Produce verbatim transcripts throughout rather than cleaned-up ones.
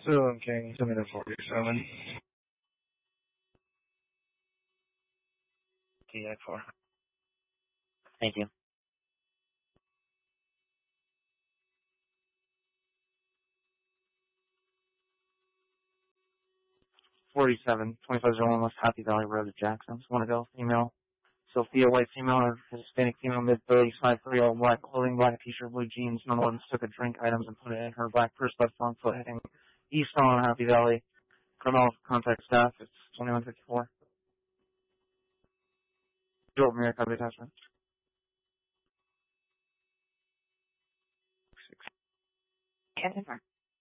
Zulu King, submitted forty-seven. T I four. Thank you. forty-seven, twenty-five oh one West Happy Valley Road to Jackson. Want to go female. Sophia, white female, or Hispanic female, mid-thirties, five three, all black clothing, black t-shirt, blue jeans. None of them took a drink items and put it in her black purse, left front foot, heading east on Happy Valley. Criminal contact staff, it's twenty-one fifty-four. Joe Mirror, copy attachment. Yes,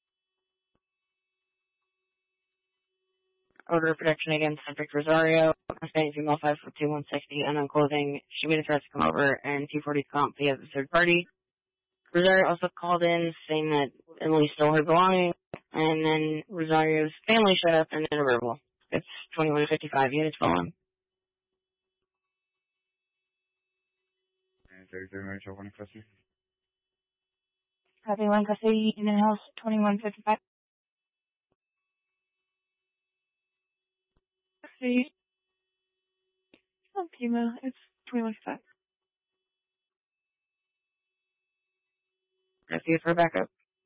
Order of protection against subject Rosario, Hispanic female, five foot two, one sixty, unknown clothing. She made a threat to come over and two forty comp via the third party. Rosario also called in saying that Emily stole her belongings, and then Rosario's family showed up and then a verbal. It's twenty-one fifty-five units fallen. thirty-three Marshall, one custody. Copy one custody, in the house, twenty-one fifty-five. Custody. Oh, Puma, it's twenty-one fifty-five. Let's see it for backup.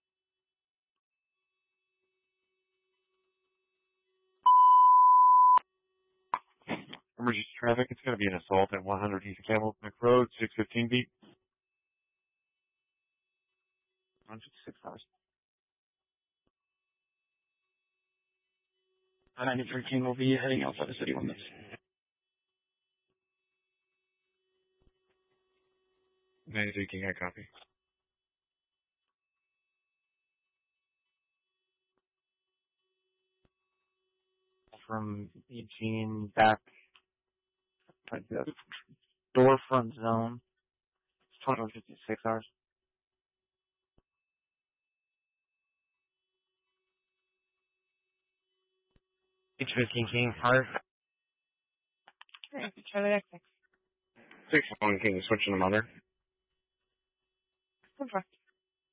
Emergency traffic, it's going to be an assault at one hundred East Camel Neck Road, six fifteen beat. one fifty-six hours. ninety-three King will be heading outside the city limits. ninety-three King, I copy. From Eugene back, like the door front zone. It's twenty-one fifty-six hours. H fifteen King, Park. Alright, Charlie X six. six one King, switching the mother. Confirm.